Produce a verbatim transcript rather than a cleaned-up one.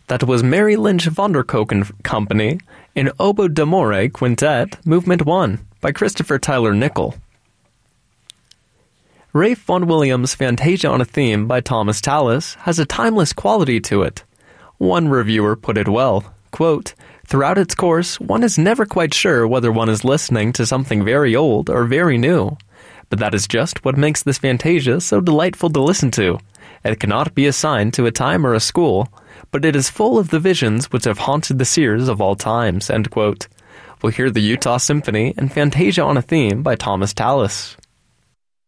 That was Mary Lynch Vonderkoek and Company in Oboe d'Amore Quintet, Movement one, by Christopher Tyler Nickel. Ralph Vaughan Williams' Fantasia on a Theme by Thomas Tallis has a timeless quality to it. One reviewer put it well, quote, "Throughout its course, one is never quite sure whether one is listening to something very old or very new. But that is just what makes this Fantasia so delightful to listen to. It cannot be assigned to a time or a school, but it is full of the visions which have haunted the seers of all times," end quote. We'll hear the Utah Symphony and Fantasia on a Theme by Thomas Tallis.